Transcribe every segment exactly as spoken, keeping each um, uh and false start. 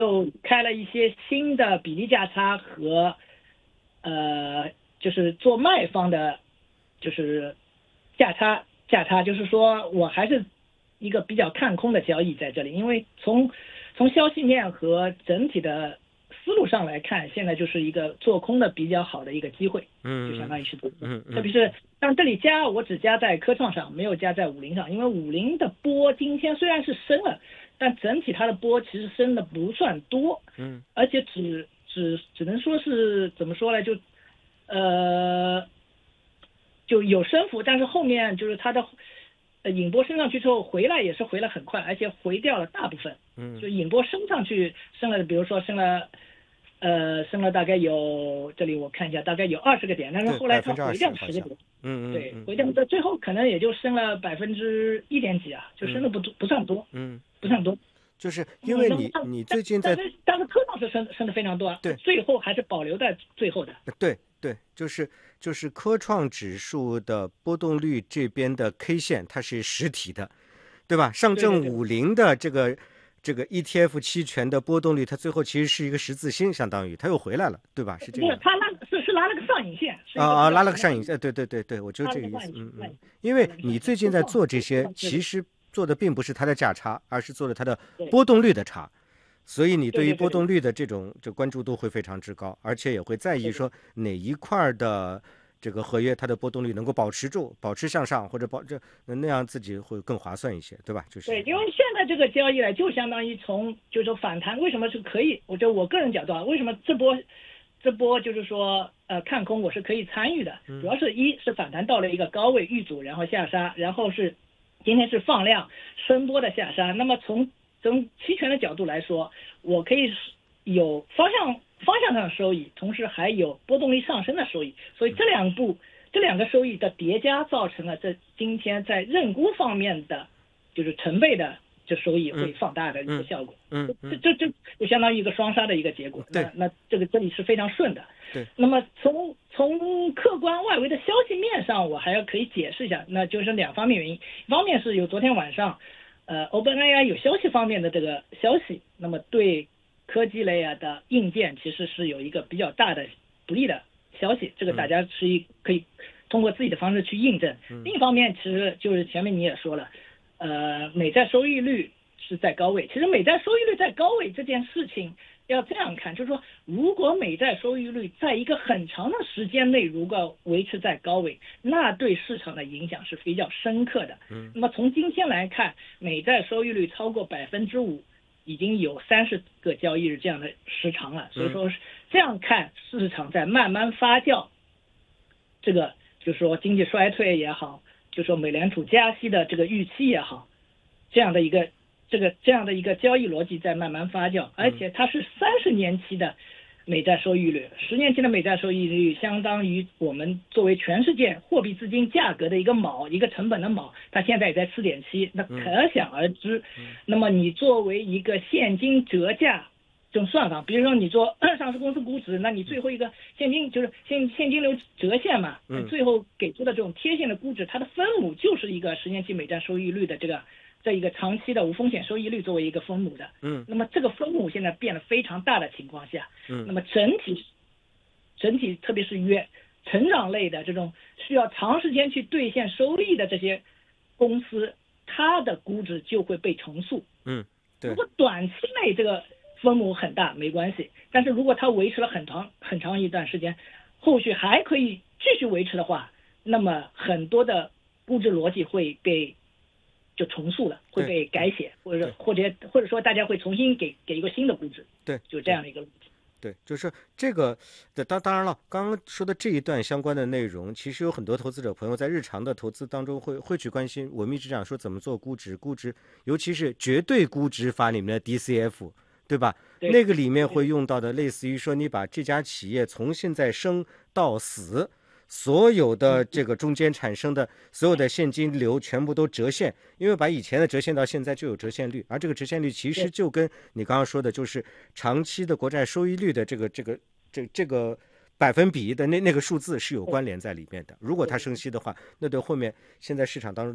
又开了一些新的比例价差和呃，就是做卖方的，就是价差价差，就是说我还是一个比较看空的交易在这里，因为从从消息面和整体的思路上来看，现在就是一个做空的比较好的一个机会，就相嗯当于是这个， 嗯嗯特别是但这里加我只加在科创上，没有加在五零上，因为五零的波今天虽然是升了，但整体它的波其实升的不算多， 嗯而且只只只能说是怎么说呢，就呃就有升幅，但是后面就是它的呃引波升上去之后回来也是回了很快，而且回掉了大部分，就嗯引波升上去升了，比如说升了。呃，升了大概有，这里我看一下，大概有二十个点，但是对， 后来百分之二它回掉十好像。 十个点，对， 嗯嗯嗯回掉到最后可能也就升了百分之一点几啊，就升的不多不算多， 嗯嗯， 不算多。 就是因嗯， 为那么但你你但最近在但是但是科创是升升的非常多啊，它对最后还是保留在最后的。 对对，就是就是科创指数的波动率这边的 K 线它是实体的，对吧？上对对对证五零的这个这个 E T F 期权的波动率，它最后其实是一个十字星，相当于它又回来了，对吧？是这不是， 个样。 它拉是是拉了个上影线，是啊啊， 一个比较拉了个长的上影线， 上影线，对对对对，我就拉了这个意思， 个上影线， 嗯嗯， 对， 因为拉了个上影线。 你最近在科创做这些， 科创是的， 其实做的并不是它的价差，而是做了它的对波动率的差，所以你对于对对对对波动率的这种这关注度会非常之高，而且也会在意对对。 说哪一块儿的这个合约它的波动率能够保持住，保持向上，或者保这那样自己会更划算一些，对吧？就是对，因为现在这个交易呢，就相当于从就是说反弹，为什么是可以？我就我个人角度啊，为什么这波这波就是说呃看空我是可以参与的，主要是一是反弹到了一个高位遇阻，然后下杀，然后是今天是放量升波的下杀。那么从从期权的角度来说，我可以有方向方向上的收益，同时还有波动率上升的收益，所以这两步。这两个收益的叠加，造成了这今天在认沽方面的，就是成倍的这收益会放大的一个效果。 嗯嗯， 这这这就相当于一个双杀的一个结果。 对， 那那这个这里是非常顺的。 对。 那么从从客观外围的消息面上，我还要可以解释一下，那就是两方面原因。一方面是有昨天晚上，呃，OpenAI 有消息方面的这个消息，那么对科技类啊的硬件其实是有一个比较大的不利的消息，这个大家是一可以通过自己的方式去印证。另一方面，其实就是前面你也说了，呃，美债收益率是在高位。其实美债收益率在高位这件事情要这样看，就是说，如果美债收益率在一个很长的时间内如果维持在高位，那对市场的影响是比较深刻的。 嗯。 那么从今天来看，美债收益率超过百分之五。已经有三十个交易日这样的时长了，所以说这样看市场在慢慢发酵，这个就是说经济衰退也好，就说美联储加息的这个预期也好，这样的一个这个这样的一个交易逻辑在慢慢发酵，而且它是三十年期的美债收益率，十年期的美债收益率相当于我们作为全世界货币资金价格的一个锚，一个成本的锚，它现在也在 四点七， 那可想而知。那么你作为一个现金折价这种算法，比如说你做上市公司估值，那你最后一个现金就是现现金流折现嘛，最后给出的这种贴现的估值，它的分母就是一个十年期美债收益率的这个这一个长期的无风险收益率作为一个分母的， 嗯， 那么这个分母现在变得非常大的情况下， 嗯， 那么整体整体特别是约成长类的这种需要长时间去兑现收益的这些公司，它的估值就会被重塑。 嗯，对。 如果短期内这个分母很大没关系，但是如果它维持了很长很长一段时间，后续还可以继续维持的话，那么很多的估值逻辑会被就重塑了，会被改写，或者或者或者说大家会重新给给一个新的估值， 对， 就这样的一个逻辑。 对，就是这个的。当当然了，刚刚说的这一段相关的内容，其实有很多投资者朋友在日常的投资当中会会去关心。我们一直讲说怎么做估值，估值，尤其是绝对估值法里面的 D C F， 对吧？ 对， 那个里面会用到的，类似于说你把这家企业从现在生到死，所有的这个中间产生的所有的现金流全部都折现，因为把以前的折现到现在就有折现率，而这个折现率其实就跟你刚刚说的就是长期的国债收益率的这个这个这这个百分比的那那个数字是有关联在里面的。如果它升息的话，那对后面现在市场当中的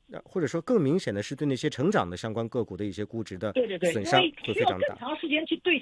或者说更明显的是对那些成长的相关个股的一些估值的对对对， 损伤因为需要更会非常大。 长时间去兑